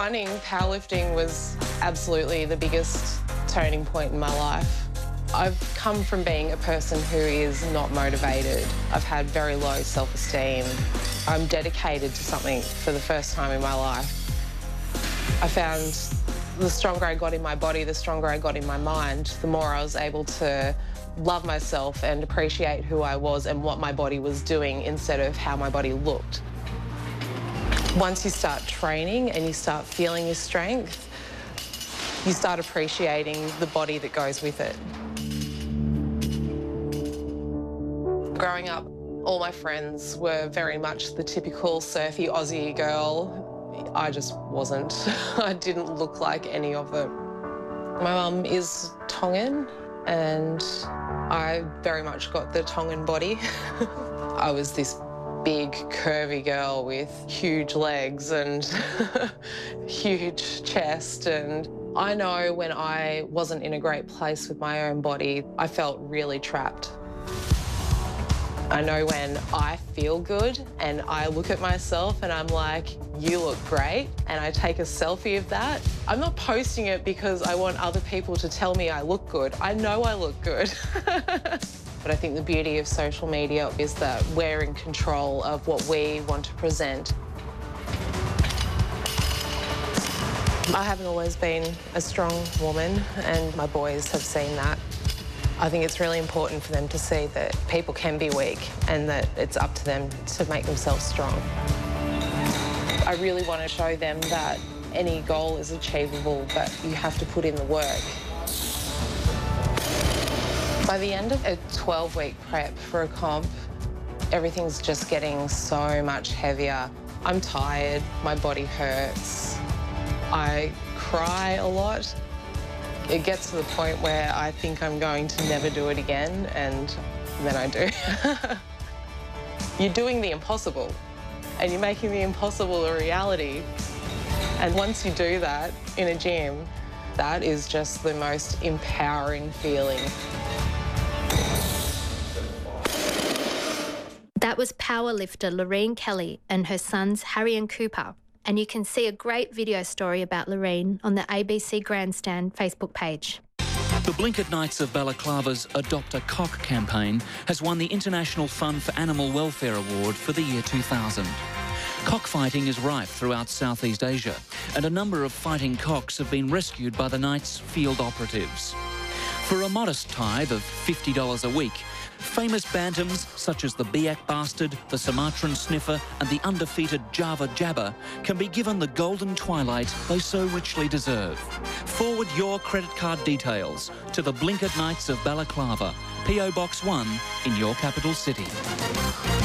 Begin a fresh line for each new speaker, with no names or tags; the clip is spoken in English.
Running, powerlifting was absolutely the biggest turning point in my life. I've come from being a person who is not motivated. I've had very low self-esteem. I'm dedicated to something for the first time in my life. I found the stronger I got in my body, the stronger I got in my mind, the more I was able to love myself and appreciate who I was and what my body was doing instead of how my body looked. Once you start training and you start feeling your strength, you start appreciating the body that goes with it. Growing up, all my friends were very much the typical surfy Aussie girl. I just wasn't. I didn't look like any of them. My mum is Tongan and I very much got the Tongan body. I was this big, curvy girl with huge legs and huge chest, and I know when I wasn't in a great place with my own body, I felt really trapped. I know when I feel good and I look at myself and I'm like, you look great, and I take a selfie of that. I'm not posting it because I want other people to tell me I look good. I know I look good. But I think the beauty of social media is that we're in control of what we want to present. I haven't always been a strong woman, and my boys have seen that. I think it's really important for them to see that people can be weak and that it's up to them to make themselves strong. I really want to show them that any goal is achievable, but you have to put in the work. By the end of a 12-week prep for a comp, everything's just getting so much heavier. I'm tired, my body hurts, I cry a lot. It gets to the point where I think I'm going to never do it again, and then I do. You're doing the impossible, and you're making the impossible a reality. And once you do that in a gym, that is just the most empowering feeling.
That was powerlifter Loreen Kelly and her sons Harry and Cooper. And you can see a great video story about Loreen on the ABC Grandstand Facebook page.
The Blinket Knights of Balaclava's Adopt a Cock campaign has won the International Fund for Animal Welfare Award for the year 2000. Cockfighting is rife throughout Southeast Asia, and a number of fighting cocks have been rescued by the Knights' field operatives. For a modest tithe of $50 a week, famous bantams such as the Biak Bastard, the Sumatran Sniffer and the undefeated Java Jabber can be given the golden twilight they so richly deserve. Forward your credit card details to the Blinket Knights of Balaclava, PO Box 1 in your capital city.